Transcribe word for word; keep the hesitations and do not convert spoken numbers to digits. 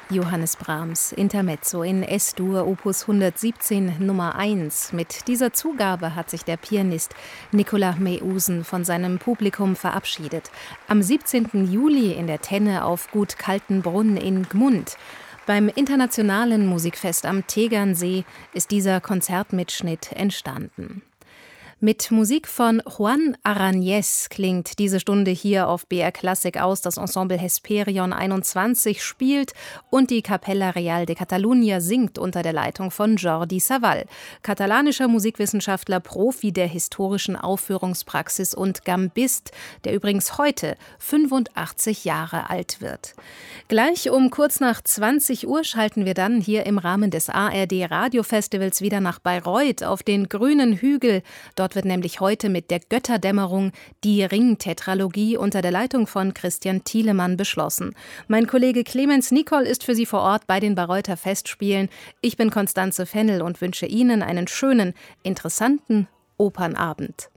Johannes Brahms, Intermezzo in Es-Dur, Opus hundertsiebzehn, Nummer eins. Mit dieser Zugabe hat sich der Pianist Nicolas Méhousen von seinem Publikum verabschiedet. Am siebzehnten Juli in der Tenne auf Gut Kaltenbrunn in Gmund. Beim Internationalen Musikfest am Tegernsee ist dieser Konzertmitschnitt entstanden. Mit Musik von Juan Aranjes klingt diese Stunde hier auf B R Klassik aus. Das Ensemble Hesperion einundzwanzig spielt und die Capella Real de Catalunya singt unter der Leitung von Jordi Savall, katalanischer Musikwissenschaftler, Profi der historischen Aufführungspraxis und Gambist, der übrigens heute fünfundachtzig Jahre alt wird. Gleich um kurz nach zwanzig Uhr schalten wir dann hier im Rahmen des A R D Radiofestivals wieder nach Bayreuth auf den grünen Hügel. Dort wird nämlich heute mit der Götterdämmerung die Ringtetralogie unter der Leitung von Christian Thielemann beschlossen. Mein Kollege Clemens Nicol ist für Sie vor Ort bei den Bayreuther Festspielen. Ich bin Constanze Fennel und wünsche Ihnen einen schönen, interessanten Opernabend.